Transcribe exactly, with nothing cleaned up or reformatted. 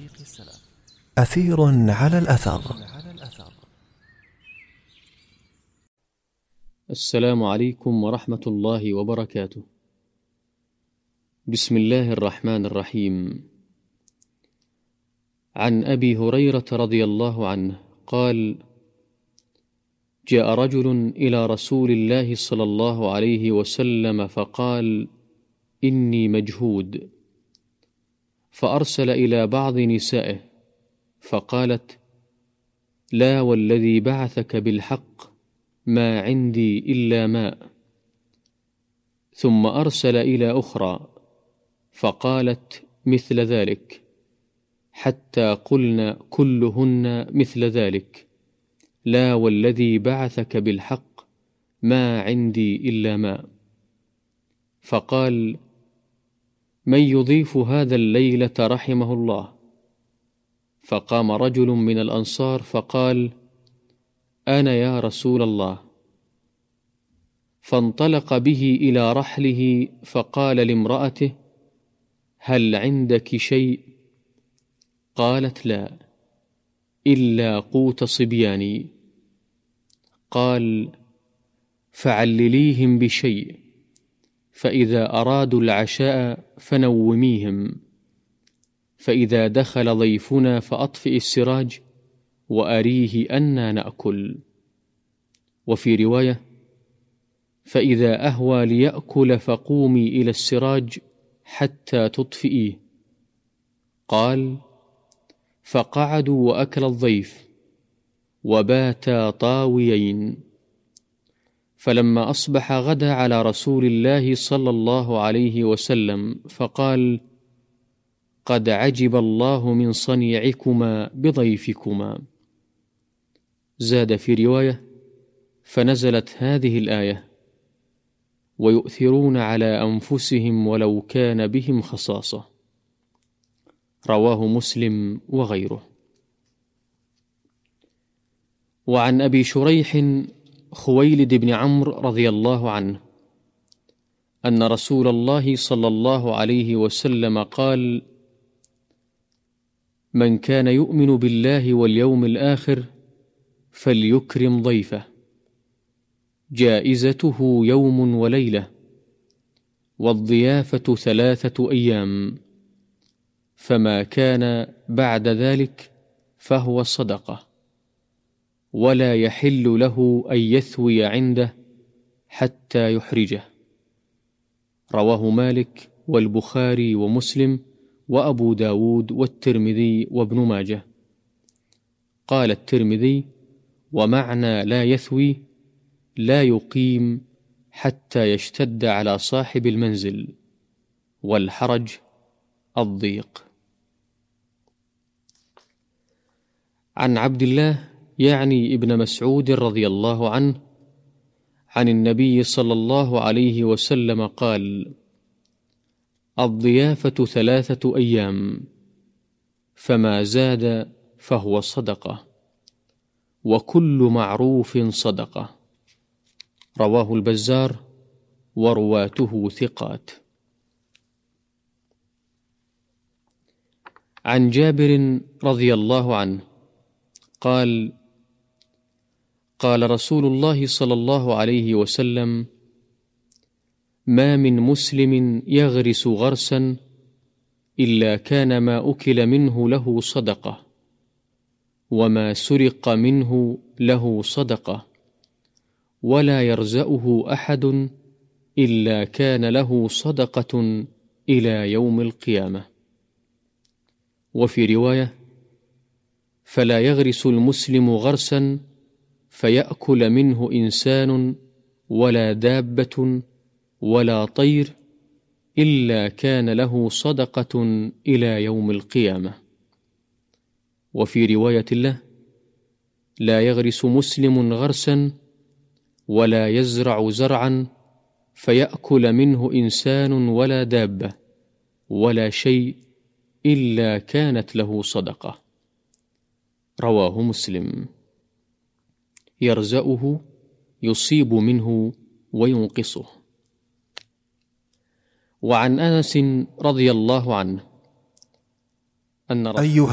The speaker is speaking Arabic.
أثير على الأثر. السلام عليكم ورحمة الله وبركاته. بسم الله الرحمن الرحيم. عن أبي هريرة رضي الله عنه قال: جاء رجل إلى رسول الله صلى الله عليه وسلم فقال: إني مجهود، فأرسل إلى بعض نسائه فقالت: لا والذي بعثك بالحق ما عندي إلا ماء. ثم أرسل إلى أخرى فقالت مثل ذلك، حتى قلنا كلهن مثل ذلك: لا والذي بعثك بالحق ما عندي إلا ماء. فقال: من يضيف هذا الليلة رحمه الله؟ فقام رجل من الأنصار فقال: أنا يا رسول الله. فانطلق به إلى رحله فقال لامرأته: هل عندك شيء؟ قالت: لا، إلا قوت صبياني. قال: فعلليهم بشيء، فإذا أرادوا العشاء فنوميهم، فإذا دخل ضيفنا فأطفئ السراج وأريه أنا نأكل. وفي رواية: فإذا أهوى ليأكل فقومي إلى السراج حتى تطفئيه. قال: فقعدوا وأكل الضيف وباتا طاويين. فلما أصبح غدا على رسول الله صلى الله عليه وسلم فقال: قد عجب الله من صنيعكما بضيفكما. زاد في رواية: فنزلت هذه الآية: ويؤثرون على أنفسهم ولو كان بهم خصاصة. رواه مسلم وغيره. وعن أبي شريح خويلد بن عمرو رضي الله عنه أن رسول الله صلى الله عليه وسلم قال: من كان يؤمن بالله واليوم الآخر فليكرم ضيفه، جائزته يوم وليلة، والضيافة ثلاثة أيام، فما كان بعد ذلك فهو صدقة، ولا يحل له أن يثوي عنده حتى يحرجه. رواه مالك والبخاري ومسلم وأبو داود والترمذي وابن ماجه. قال الترمذي: ومعنى لا يثوي لا يقيم حتى يشتد على صاحب المنزل، والحرج الضيق. عن عبد الله يعني ابن مسعود رضي الله عنه عن النبي صلى الله عليه وسلم قال: الضيافة ثلاثة أيام، فما زاد فهو صدقة، وكل معروف صدقة. رواه البزار ورواته ثقات. عن جابر رضي الله عنه قال: قال رسول الله صلى الله عليه وسلم: ما من مسلم يغرس غرسا إلا كان ما أكل منه له صدقة، وما سرق منه له صدقة، ولا يرزأه أحد إلا كان له صدقة إلى يوم القيامة. وفي رواية: فلا يغرس المسلم غرسا فيأكل منه إنسان ولا دابة ولا طير إلا كان له صدقة إلى يوم القيامة. وفي رواية له: لا يغرس مسلم غرسا ولا يزرع زرعا فيأكل منه إنسان ولا دابة ولا شيء إلا كانت له صدقة. رواه مسلم. يرزأه يصيب منه وينقصه. وعن أنس رضي الله عنه أن أيها